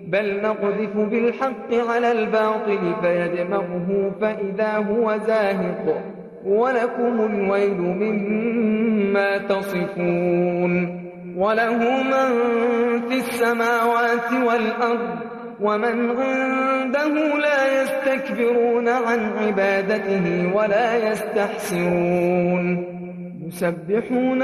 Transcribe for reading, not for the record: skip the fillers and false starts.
بل نقذف بالحق على الباطل فيدمغه فإذا هو زاهق ولكم الويل مما تصفون وله من في السماوات والأرض ومن عنده لا يستكبرون عن عبادته ولا يستحسرون يسبحون